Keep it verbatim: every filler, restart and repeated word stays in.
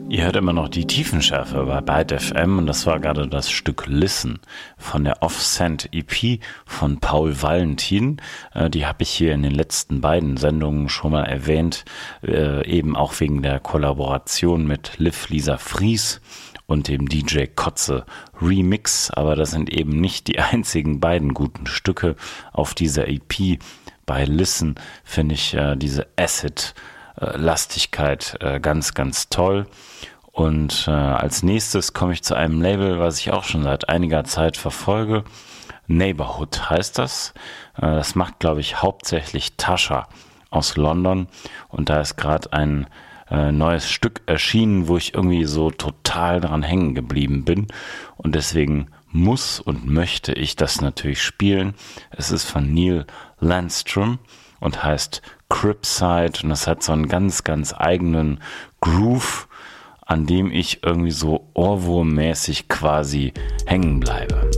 Ihr hört immer noch die Tiefenschärfe bei Byte F M und das war gerade das Stück Listen von der Off-Scent-E P von Paul Valentin. Äh, die habe ich hier in den letzten beiden Sendungen schon mal erwähnt, äh, eben auch wegen der Kollaboration mit Liv Lisa Fries und dem D J Kotze Remix. Aber das sind eben nicht die einzigen beiden guten Stücke auf dieser E P. Bei Listen finde ich äh, diese Acid Lastigkeit äh, ganz, ganz toll. Und äh, als nächstes komme ich zu einem Label, was ich auch schon seit einiger Zeit verfolge. Neighborhood heißt das. Äh, das macht, glaube ich, hauptsächlich Tasha aus London. Und da ist gerade ein äh, neues Stück erschienen, wo ich irgendwie so total dran hängen geblieben bin. Und deswegen muss und möchte ich das natürlich spielen. Es ist von Neil Landstrom und heißt Cripside und das hat so einen ganz, ganz eigenen Groove, an dem ich irgendwie so ohrwurmmäßig quasi hängen bleibe.